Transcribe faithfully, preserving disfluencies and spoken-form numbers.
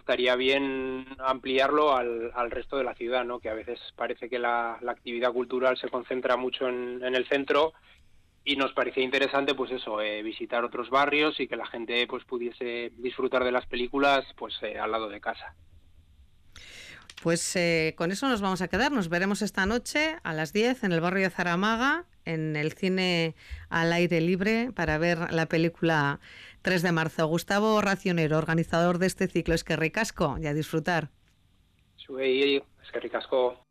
estaría bien ampliarlo al, al resto de la ciudad, ¿no? Que a veces parece que la, la actividad cultural se concentra mucho en, en el centro, y nos parecía interesante, pues eso, eh, visitar otros barrios y que la gente pues pudiese disfrutar de las películas pues eh, al lado de casa. Pues eh, con eso nos vamos a quedar. Nos veremos esta noche a las diez en el barrio de Zaramaga, en el cine al aire libre, para ver la película tres de marzo. Gustavo Racionero, organizador de este ciclo, eskerrik asko, y a disfrutar. Zuei, eskerrik asko.